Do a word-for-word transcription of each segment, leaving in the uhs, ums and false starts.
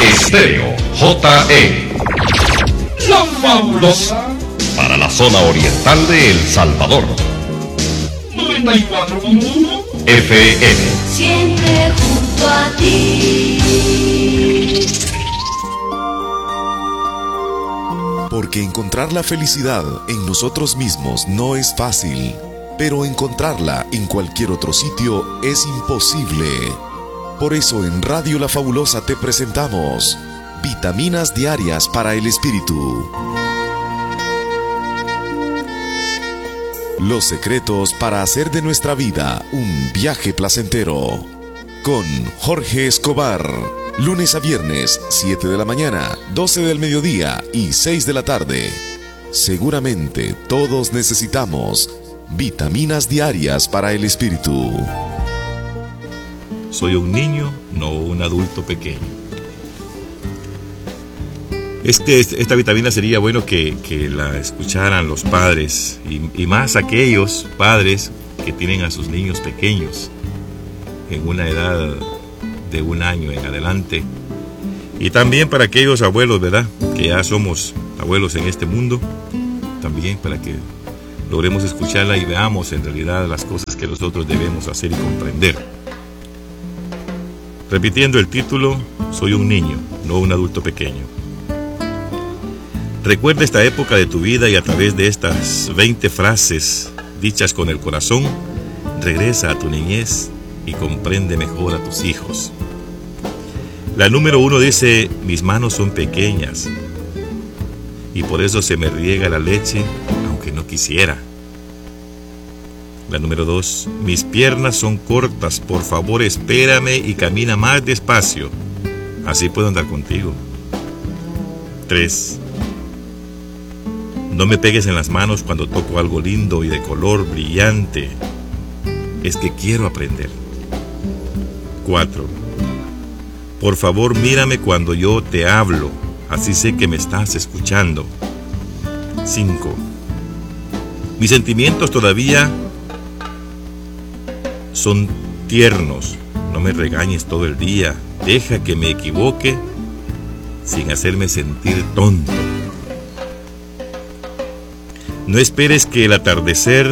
Estéreo J E. La Fabulosa. Para la zona oriental de El Salvador. noventa y cuatro punto uno F M. Siempre junto a ti. Porque encontrar la felicidad en nosotros mismos no es fácil, pero encontrarla en cualquier otro sitio es imposible. Por eso en Radio La Fabulosa te presentamos Vitaminas Diarias para el Espíritu. Los secretos para hacer de nuestra vida un viaje placentero. Con Jorge Escobar. Lunes a viernes, siete de la mañana, doce del mediodía y seis de la tarde. Seguramente todos necesitamos vitaminas diarias para el espíritu. Soy un niño, no un adulto pequeño. Este, esta vitamina sería bueno que, que la escucharan los padres y, y más aquellos padres que tienen a sus niños pequeños en una edad de un año en adelante, y también para aquellos abuelos, ¿verdad?, que ya somos abuelos en este mundo, también para que logremos escucharla y veamos en realidad las cosas que nosotros debemos hacer y comprender. Repitiendo el título, soy un niño, no un adulto pequeño. Recuerda esta época de tu vida y a través de estas veinte frases dichas con el corazón, regresa a tu niñez y comprende mejor a tus hijos. La número uno dice: mis manos son pequeñas y por eso se me riega la leche aunque no quisiera. La número dos: mis piernas son cortas, por favor espérame y camina más despacio, así puedo andar contigo. Tres: no me pegues en las manos cuando toco algo lindo y de color brillante, es que quiero aprender. Cuatro: por favor mírame cuando yo te hablo, así sé que me estás escuchando. Cinco: mis sentimientos todavía son tiernos, no me regañes todo el día, deja que me equivoque sin hacerme sentir tonto. No esperes que el atardecer,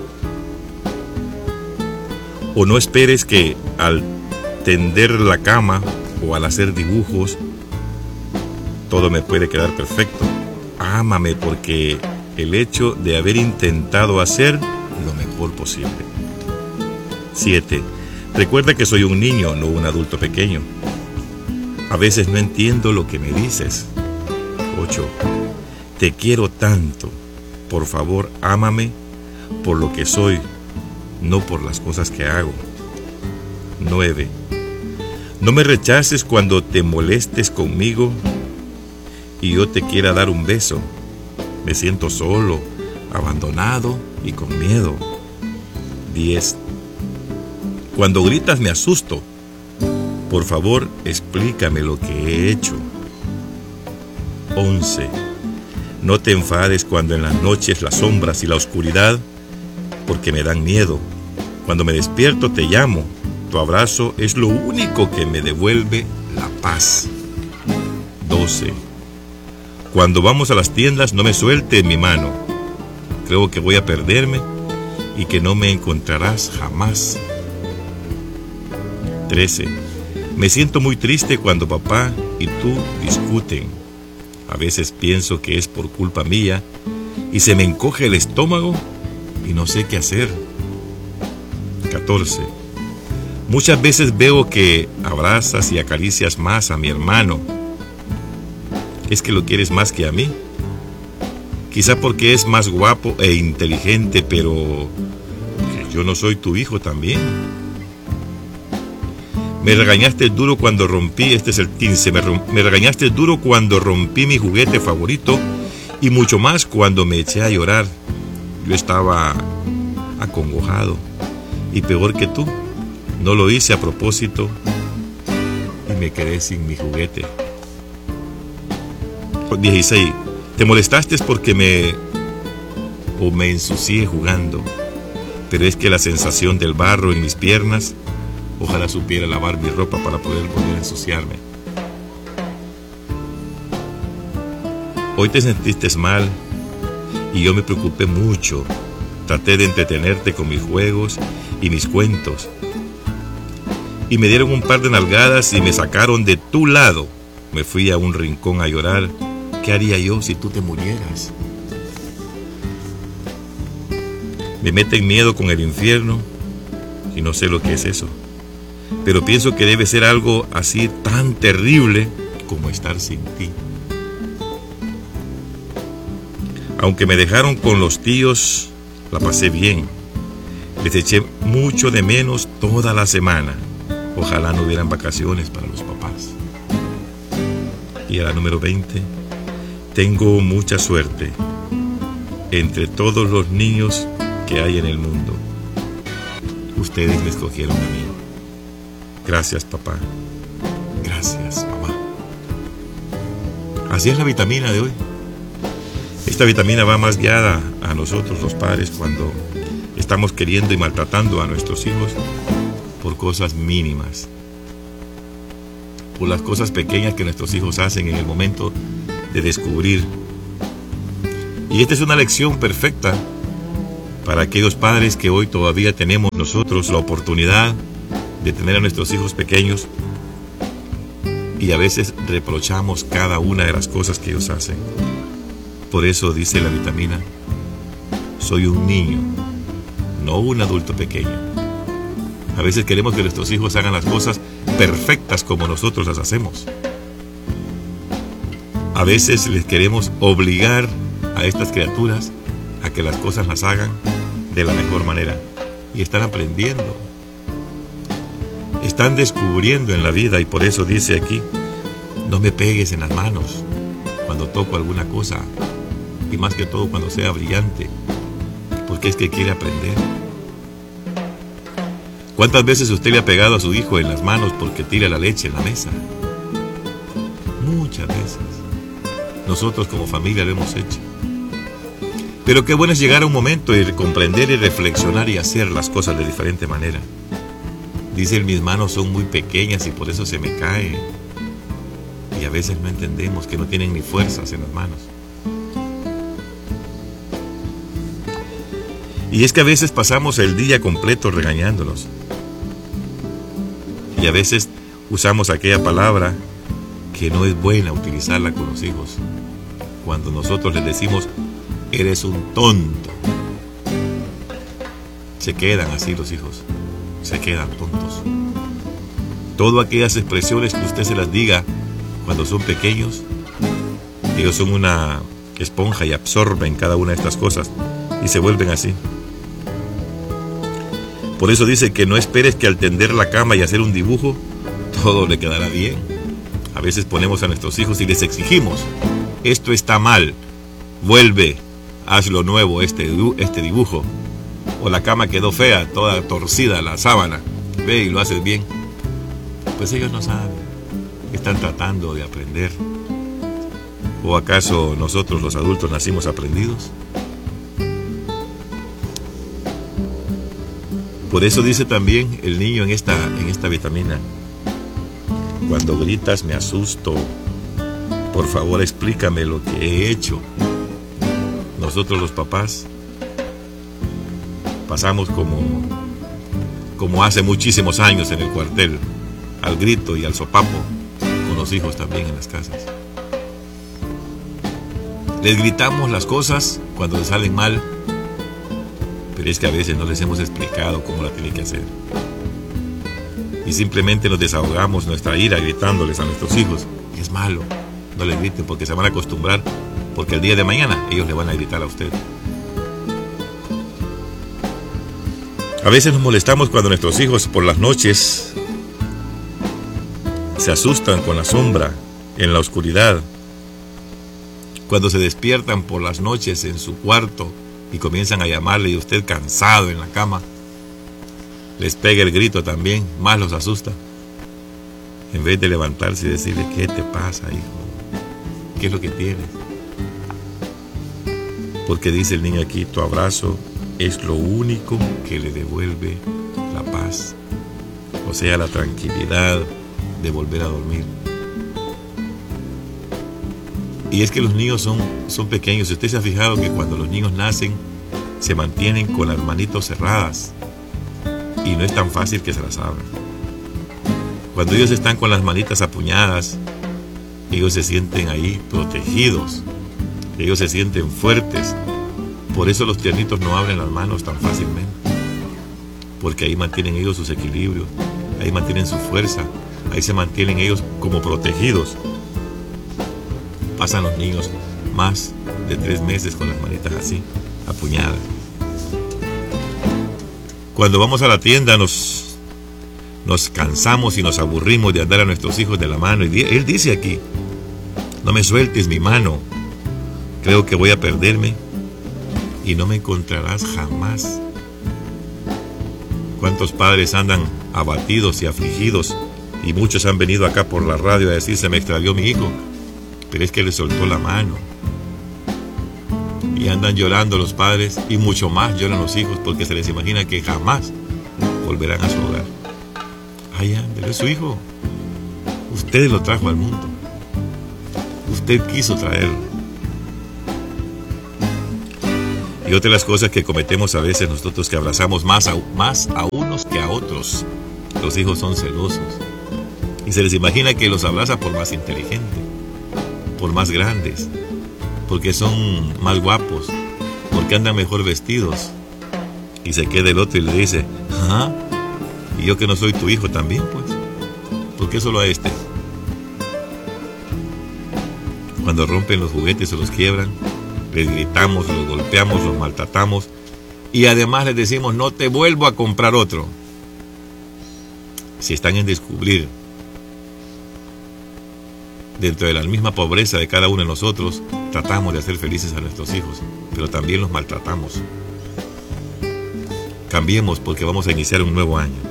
o no esperes que al tender la cama o al hacer dibujos todo me puede quedar perfecto. Ámame porque el hecho de haber intentado hacer lo mejor posible. Siete: recuerda que soy un niño, no un adulto pequeño. A veces no entiendo lo que me dices. Ocho: te quiero tanto. Por favor, ámame por lo que soy, no por las cosas que hago. Nueve: no me rechaces cuando te molestes conmigo y yo te quiera dar un beso. Me siento solo, abandonado y con miedo. Diez: cuando gritas me asusto. Por favor, explícame lo que he hecho. Once: no te enfades cuando en las noches las sombras y la oscuridad, porque me dan miedo. Cuando me despierto te llamo. Tu abrazo es lo único que me devuelve la paz. Doce: cuando vamos a las tiendas no me suelte mi mano. Creo que voy a perderme y que no me encontrarás jamás. Trece: me siento muy triste cuando papá y tú discuten. A veces pienso que es por culpa mía y se me encoge el estómago y no sé qué hacer. Catorce: muchas veces veo que abrazas y acaricias más a mi hermano. ¿Es que lo quieres más que a mí? Quizá porque es más guapo e inteligente, pero yo no soy tu hijo también. Me regañaste duro cuando rompí, este es el quince, me, me regañaste duro cuando rompí mi juguete favorito y mucho más cuando me eché a llorar. Yo estaba acongojado y peor que tú, no lo hice a propósito y me quedé sin mi juguete. dieciséis. Te molestaste porque me o me ensucié jugando, pero es que la sensación del barro en mis piernas, ojalá supiera lavar mi ropa para poder volver a ensuciarme. Hoy te sentiste mal y yo me preocupé mucho. Traté de entretenerte con mis juegos y mis cuentos. Y me dieron un par de nalgadas y me sacaron de tu lado. Me fui a un rincón a llorar. ¿Qué haría yo si tú te murieras? Me meten miedo con el infierno y no sé lo que es eso. Pero pienso que debe ser algo así tan terrible como estar sin ti. Aunque me dejaron con los tíos, la pasé bien. Les eché mucho de menos toda la semana. Ojalá no hubieran vacaciones para los papás. Y a la número veinte, tengo mucha suerte entre todos los niños que hay en el mundo. Ustedes me escogieron a mí. Gracias, papá. Gracias, mamá. Así es la vitamina de hoy. Esta vitamina va más guiada a nosotros los padres cuando estamos queriendo y maltratando a nuestros hijos por cosas mínimas, por las cosas pequeñas que nuestros hijos hacen en el momento de descubrir. Y esta es una lección perfecta para aquellos padres que hoy todavía tenemos nosotros la oportunidad de tener a nuestros hijos pequeños y a veces reprochamos cada una de las cosas que ellos hacen. Por eso dice la vitamina, soy un niño, no un adulto pequeño. A veces queremos que nuestros hijos hagan las cosas perfectas como nosotros las hacemos. A veces les queremos obligar a estas criaturas a que las cosas las hagan de la mejor manera. Y están aprendiendo. Están descubriendo en la vida y por eso dice aquí, no me pegues en las manos cuando toco alguna cosa. Y más que todo cuando sea brillante. Porque es que quiere aprender. ¿Cuántas veces usted le ha pegado a su hijo en las manos porque tira la leche en la mesa? Muchas veces. Nosotros como familia lo hemos hecho. Pero qué bueno es llegar a un momento y comprender y reflexionar y hacer las cosas de diferente manera. Dicen, mis manos son muy pequeñas y por eso se me caen. Y a veces no entendemos que no tienen ni fuerzas en las manos. Y es que a veces pasamos el día completo regañándolos. Y a veces usamos aquella palabra que no es buena utilizarla con los hijos. Cuando nosotros les decimos, eres un tonto. Se quedan así los hijos. Se quedan tontos. Todas aquellas expresiones que usted se las diga cuando son pequeños, ellos son una esponja y absorben cada una de estas cosas y se vuelven así. Por eso dice que no esperes que al tender la cama y hacer un dibujo, todo le quedará bien. A veces ponemos a nuestros hijos y les exigimos, esto está mal, vuelve, haz lo nuevo, este, este dibujo. O la cama quedó fea, toda torcida, la sábana, ve y lo haces bien. Pues ellos no saben, están tratando de aprender. ¿O acaso nosotros los adultos nacimos aprendidos? Por eso dice también el niño en esta, en esta vitamina, cuando gritas me asusto, por favor explícame lo que he hecho. Nosotros los papás pasamos como, como hace muchísimos años en el cuartel, al grito y al sopapo, con los hijos también en las casas. Les gritamos las cosas cuando les salen mal, pero es que a veces no les hemos explicado cómo la tienen que hacer. Y simplemente nos desahogamos nuestra ira gritándoles a nuestros hijos. Y es malo, no les griten porque se van a acostumbrar, porque el día de mañana ellos le van a gritar a usted. A veces nos molestamos cuando nuestros hijos por las noches se asustan con la sombra en la oscuridad. Cuando se despiertan por las noches en su cuarto y comienzan a llamarle y usted cansado en la cama, les pega el grito también, más los asusta. En vez de levantarse y decirle, ¿qué te pasa, hijo? ¿Qué es lo que tienes? Porque dice el niño aquí, tu abrazo es lo único que le devuelve la paz, o sea, la tranquilidad de volver a dormir. Y es que los niños son, son pequeños. Usted se ha fijado que cuando los niños nacen se mantienen con las manitos cerradas y no es tan fácil que se las abran. Cuando ellos están con las manitas apuñadas, ellos se sienten ahí protegidos, ellos se sienten fuertes. Por eso los tiernitos no abren las manos tan fácilmente, porque ahí mantienen ellos sus equilibrios, ahí mantienen su fuerza, ahí se mantienen ellos como protegidos. Pasan los niños más de tres meses con las manitas así, apuñadas. Cuando vamos a la tienda nos, nos cansamos y nos aburrimos de andar a nuestros hijos de la mano. Y él dice aquí, no me sueltes mi mano, creo que voy a perderme y no me encontrarás jamás. ¿Cuántos padres andan abatidos y afligidos? Y muchos han venido acá por la radio a decir, se me extravió mi hijo, pero es que le soltó la mano. Y andan llorando los padres y mucho más lloran los hijos porque se les imagina que jamás volverán a su hogar. Ay, ándale, es su hijo. Usted lo trajo al mundo. Usted quiso traerlo. Y otra de las cosas que cometemos a veces nosotros, que abrazamos más a, más a unos que a otros. Los hijos son celosos. Y se les imagina que los abraza por más inteligentes, por más grandes, porque son más guapos, porque andan mejor vestidos. Y se queda el otro y le dice, ajá, y yo que no soy tu hijo también, pues, ¿por qué solo a este? Cuando rompen los juguetes o los quiebran, les gritamos, los golpeamos, los maltratamos y además les decimos, no te vuelvo a comprar otro. Si están en descubrir, dentro de la misma pobreza de cada uno de nosotros, tratamos de hacer felices a nuestros hijos, pero también los maltratamos. Cambiemos porque vamos a iniciar un nuevo año.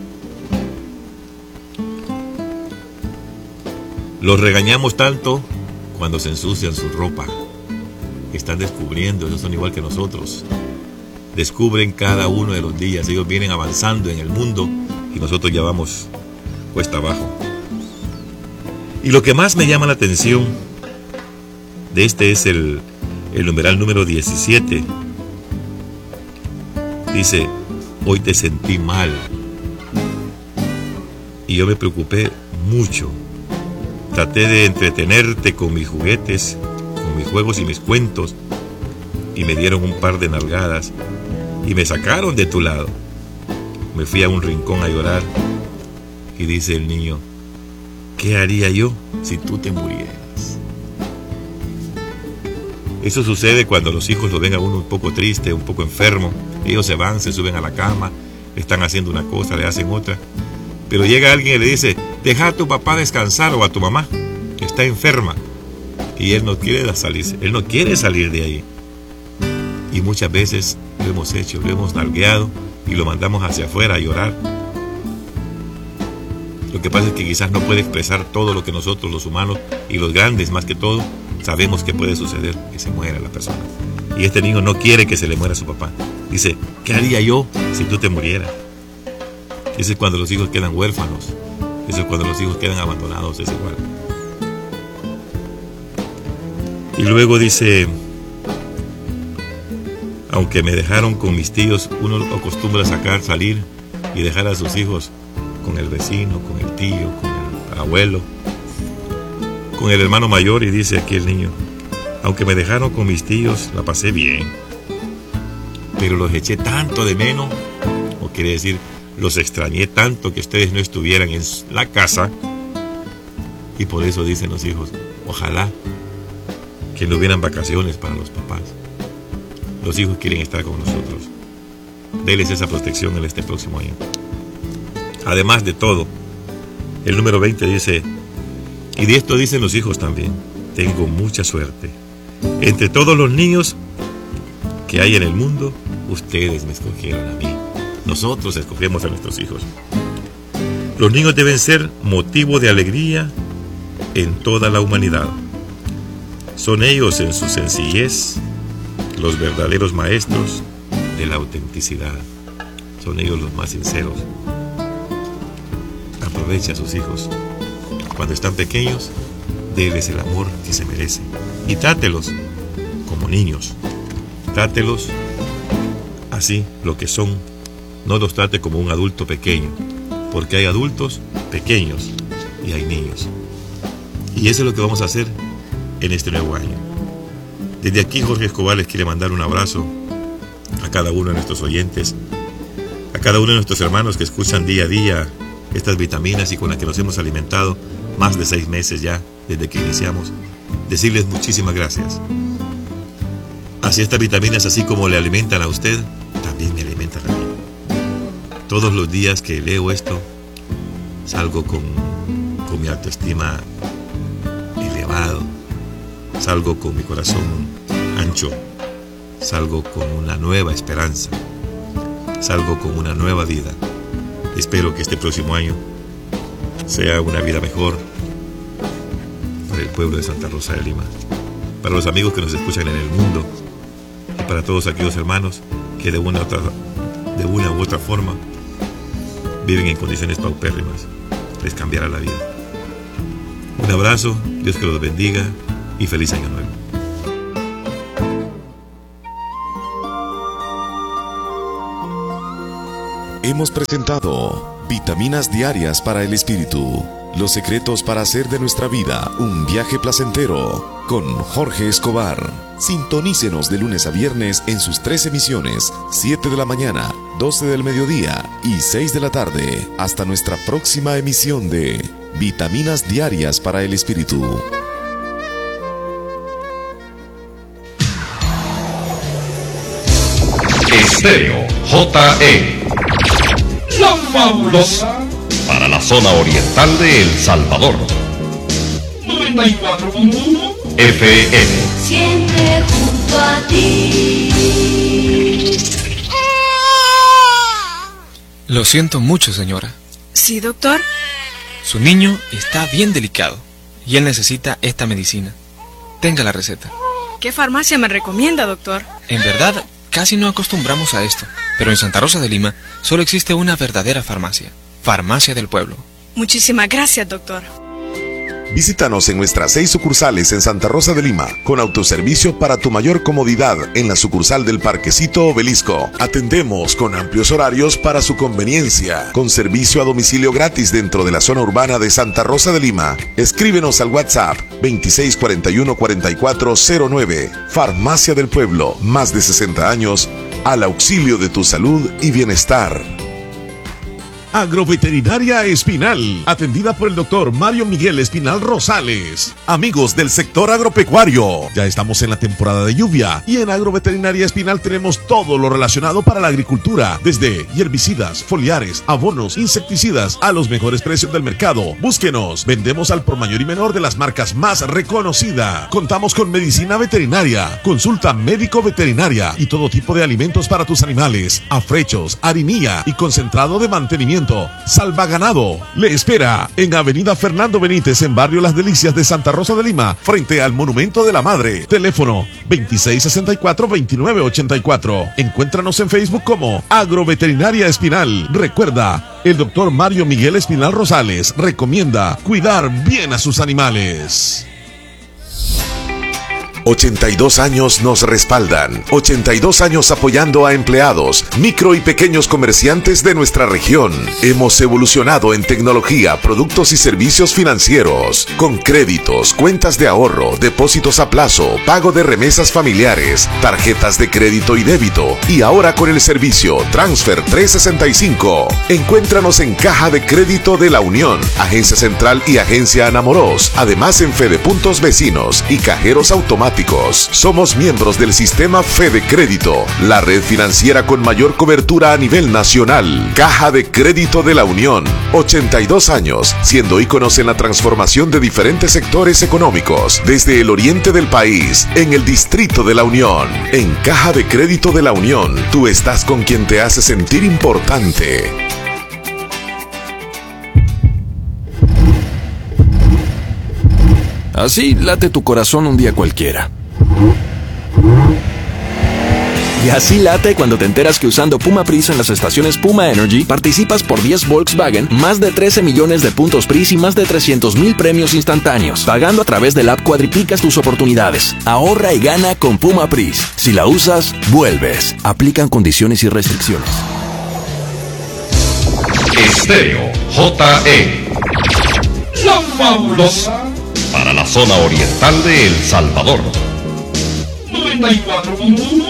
Los regañamos tanto cuando se ensucian su ropa. Están descubriendo, ellos son igual que nosotros. Descubren cada uno de los días. Ellos vienen avanzando en el mundo y nosotros ya vamos cuesta abajo. Y lo que más me llama la atención de este es el, el numeral número diecisiete. Dice, hoy te sentí mal. Y yo me preocupé mucho. Traté de entretenerte con mis juguetes, con mis juegos y mis cuentos, y me dieron un par de nalgadas y me sacaron de tu lado. Me fui a un rincón a llorar y dice el niño, ¿qué haría yo si tú te murieras? Eso sucede cuando los hijos lo ven a uno un poco triste, un poco enfermo. Ellos se van, se suben a la cama, están haciendo una cosa, le hacen otra. Pero llega alguien y le dice, deja a tu papá descansar, o a tu mamá, que está enferma. Y él no quiere salirse, él no quiere salir de ahí. Y muchas veces lo hemos hecho, lo hemos nalgueado y lo mandamos hacia afuera a llorar. Lo que pasa es que quizás no puede expresar todo lo que nosotros los humanos y los grandes más que todo sabemos que puede suceder, que se muera la persona. Y este niño no quiere que se le muera su papá. Dice, ¿qué haría yo si tú te murieras? Ese es cuando los hijos quedan huérfanos. Eso es cuando los hijos quedan abandonados, es igual. Y luego dice, aunque me dejaron con mis tíos, uno acostumbra a sacar, salir y dejar a sus hijos con el vecino, con el tío, con el abuelo, con el hermano mayor. Y dice aquí el niño, aunque me dejaron con mis tíos, la pasé bien, pero los eché tanto de menos, o quiere decir, los extrañé tanto que ustedes no estuvieran en la casa. Y por eso dicen los hijos, ojalá que no hubieran vacaciones para los papás. Los hijos quieren estar con nosotros. Denles esa protección en este próximo año. Además de todo, el número veinte dice, y de esto dicen los hijos también, tengo mucha suerte. Entre todos los niños que hay en el mundo, ustedes me escogieron a mí. Nosotros escogemos a nuestros hijos. Los niños deben ser motivo de alegría en toda la humanidad. Son ellos en su sencillez los verdaderos maestros de la autenticidad. Son ellos los más sinceros. Aprovecha a sus hijos. Cuando están pequeños, déles el amor que se merecen. y trátelos como niños. Trátelos así, lo que son. No los trate como un adulto pequeño, porque hay adultos pequeños y hay niños. Y eso es lo que vamos a hacer en este nuevo año. Desde aquí Jorge Escobar les quiere mandar un abrazo a cada uno de nuestros oyentes, a cada uno de nuestros hermanos que escuchan día a día estas vitaminas y con las que nos hemos alimentado más de seis meses ya desde que iniciamos. Decirles muchísimas gracias. Así estas vitaminas, así como le alimentan a usted, también me alimentan a mí. Todos los días que leo esto, salgo con, con mi autoestima elevado, salgo con mi corazón ancho, salgo con una nueva esperanza, salgo con una nueva vida. Espero que este próximo año sea una vida mejor para el pueblo de Santa Rosa de Lima, para los amigos que nos escuchan en el mundo y para todos aquellos hermanos que de una, otra, de una u otra forma viven en condiciones paupérrimas. Les cambiará la vida. Un abrazo, Dios que los bendiga y feliz año nuevo. Hemos presentado Vitaminas Diarias para el Espíritu. Los secretos para hacer de nuestra vida un viaje placentero con Jorge Escobar. Sintonícenos de lunes a viernes en sus tres emisiones, siete de la mañana, doce del mediodía y seis de la tarde. Hasta nuestra próxima emisión de Vitaminas Diarias para el Espíritu. Estéreo J E, la fabulosa para la zona oriental de El Salvador. noventa y cuatro punto uno F M. Siempre junto a ti. Lo siento mucho, señora. Sí, doctor. Su niño está bien delicado y él necesita esta medicina. Tenga la receta. ¿Qué farmacia me recomienda, doctor? En verdad, casi no acostumbramos a esto, pero en Santa Rosa de Lima solo existe una verdadera farmacia. Farmacia del Pueblo. Muchísimas gracias, doctor. Visítanos en nuestras seis sucursales en Santa Rosa de Lima, con autoservicio para tu mayor comodidad en la sucursal del Parquecito Obelisco. Atendemos con amplios horarios para su conveniencia, con servicio a domicilio gratis dentro de la zona urbana de Santa Rosa de Lima. Escríbenos al WhatsApp veintiséis cuarenta y uno cuarenta y cuatro cero nueve. Farmacia del Pueblo, más de sesenta años al auxilio de tu salud y bienestar. Agroveterinaria Espinal, atendida por el doctor Mario Miguel Espinal Rosales. Amigos del sector agropecuario, ya estamos en la temporada de lluvia y en Agroveterinaria Espinal tenemos todo lo relacionado para la agricultura, desde herbicidas, foliares, abonos, insecticidas, a los mejores precios del mercado. Búsquenos, vendemos al por mayor y menor de las marcas más reconocidas. Contamos con medicina veterinaria, consulta médico veterinaria y todo tipo de alimentos para tus animales, afrechos, harinilla y concentrado de mantenimiento. Salva Ganado le espera en Avenida Fernando Benítez, en Barrio Las Delicias de Santa Rosa de Lima, frente al Monumento de la Madre. Teléfono veintiséis sesenta y cuatro, veintinueve ochenta y cuatro. Encuéntranos en Facebook como Agroveterinaria Espinal. Recuerda, el doctor Mario Miguel Espinal Rosales recomienda cuidar bien a sus animales. ochenta y dos años nos respaldan. ochenta y dos años apoyando a empleados, micro y pequeños comerciantes de nuestra región. Hemos evolucionado en tecnología, productos y servicios financieros, con créditos, cuentas de ahorro, depósitos a plazo, pago de remesas familiares, tarjetas de crédito y débito, y ahora con el servicio Transfer trescientos sesenta y cinco. Encuéntranos en Caja de Crédito de la Unión, Agencia Central y Agencia Anamoros, además en Fedepuntos Vecinos y cajeros automáticos. Somos miembros del sistema Fede Crédito, la red financiera con mayor cobertura a nivel nacional. Caja de Crédito de la Unión, ochenta y dos años, siendo íconos en la transformación de diferentes sectores económicos, desde el oriente del país, en el Distrito de la Unión. En Caja de Crédito de la Unión, tú estás con quien te hace sentir importante. Así late tu corazón un día cualquiera. Y así late cuando te enteras que usando Puma Pris en las estaciones Puma Energy participas por diez Volkswagen, más de trece millones de puntos Pris y más de trescientos mil premios instantáneos. Pagando a través del app cuadriplicas tus oportunidades. Ahorra y gana con Puma Pris. Si la usas, vuelves. Aplican condiciones y restricciones. Estéreo J E. La fabulosa para la zona oriental de El Salvador. noventa y cuatro punto uno